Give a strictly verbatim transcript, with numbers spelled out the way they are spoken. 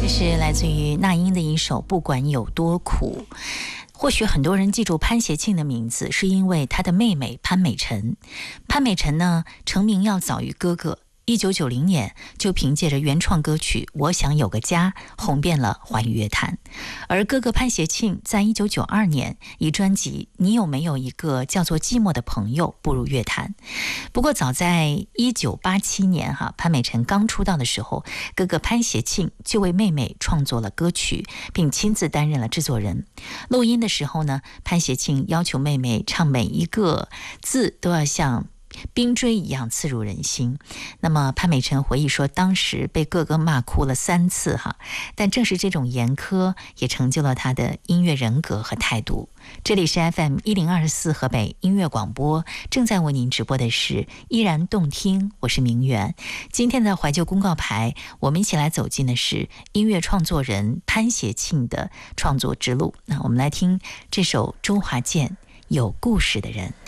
这是来自于那英的一首《不管有多苦》。或许很多人记住潘协庆的名字，是因为他的妹妹潘美辰。潘美辰呢，成名要早于哥哥。一九九零年就凭借着原创歌曲《我想有个家》红遍了华语乐坛，而哥哥潘协庆在一九九二年以专辑《你有没有一个叫做寂寞的朋友》步入乐坛。不过早在一九八七年哈，潘美辰刚出道的时候，哥哥潘协庆就为妹妹创作了歌曲，并亲自担任了制作人。录音的时候呢，潘协庆要求妹妹唱每一个字都要像冰锥一样刺入人心。那么潘美辰回忆说，当时被哥哥骂哭了三次哈，但正是这种严苛也成就了他的音乐人格和态度。这里是 F M 一零二四河北音乐广播，正在为您直播的是依然动听，我是明媛。今天的怀旧公告牌，我们一起来走进的是音乐创作人潘协庆的创作之路。那我们来听这首周华健《有故事的人》。